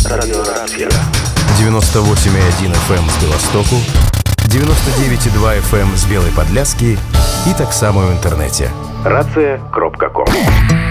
Радиорация. 98,1 FM з Білостоку, 99,2 FM з Білої Подляски і так само в інтернеті. Рація.ком